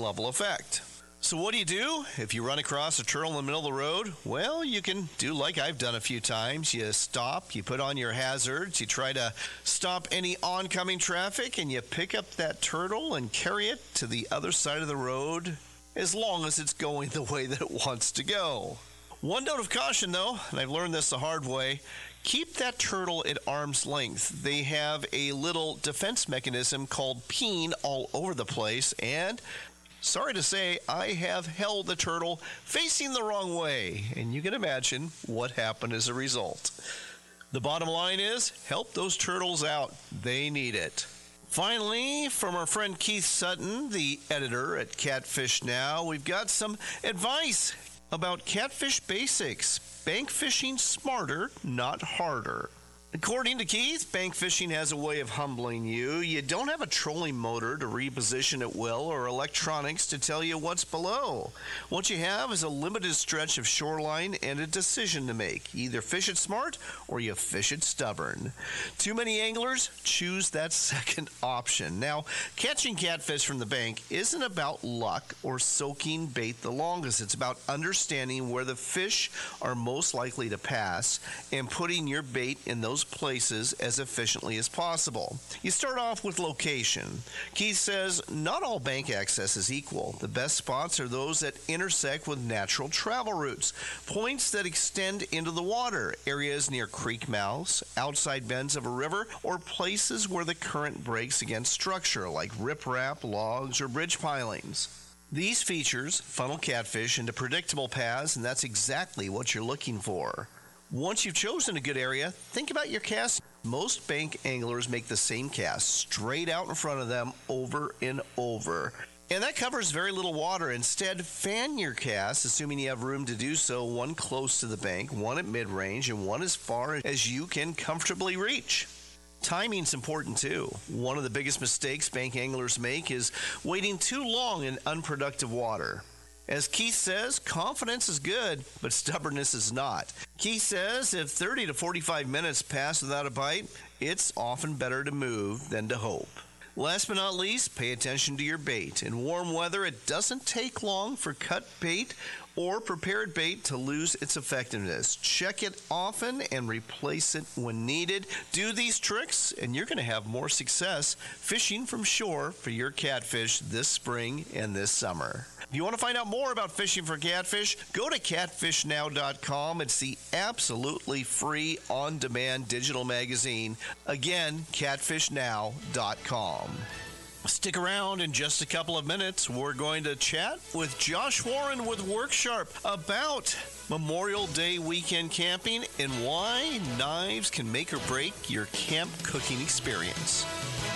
level effect. So what do? If you run across a turtle in the middle of the road, well, you can do like I've done a few times. You stop, you put on your hazards, you try to stop any oncoming traffic, and you pick up that turtle and carry it to the other side of the road as long as it's going the way that it wants to go. One note of caution, though, and I've learned this the hard way, keep that turtle at arm's length. They have a little defense mechanism called peen all over the place, and sorry to say, I have held the turtle facing the wrong way, and you can imagine what happened as a result. The bottom line is, help those turtles out. They need it. Finally, from our friend Keith Sutton, the editor at Catfish Now, we've got some advice about catfish basics. Bank fishing smarter, not harder. According to Keith, bank fishing has a way of humbling you. You don't have a trolling motor to reposition at will or electronics to tell you what's below. What you have is a limited stretch of shoreline and a decision to make. Either fish it smart or you fish it stubborn. Too many anglers choose that second option. Now, catching catfish from the bank isn't about luck or soaking bait the longest. It's about understanding where the fish are most likely to pass and putting your bait in those places as efficiently as possible. You start off with location. Keith says not all bank access is equal. The best spots are those that intersect with natural travel routes, points that extend into the water, areas near creek mouths, outside bends of a river, or places where the current breaks against structure like riprap, logs, or bridge pilings. These features funnel catfish into predictable paths, and that's exactly what you're looking for. Once you've chosen a good area, think about your cast. Most bank anglers make the same cast straight out in front of them over and over. And that covers very little water. Instead, fan your cast, assuming you have room to do so, one close to the bank, one at mid-range, and one as far as you can comfortably reach. Timing's important too. One of the biggest mistakes bank anglers make is waiting too long in unproductive water. As Keith says, confidence is good, but stubbornness is not. Keith says if 30 to 45 minutes pass without a bite, it's often better to move than to hope. Last but not least, pay attention to your bait. In warm weather, it doesn't take long for cut bait or prepared bait to lose its effectiveness. Check it often and replace it when needed. Do these tricks and you're going to have more success fishing from shore for your catfish this spring and this summer. If you want to find out more about fishing for catfish, go to catfishnow.com. It's the absolutely free on-demand digital magazine. Again, catfishnow.com. Stick around in just a couple of minutes. We're going to chat with Josh Warren with WorkSharp about Memorial Day weekend camping and why knives can make or break your camp cooking experience.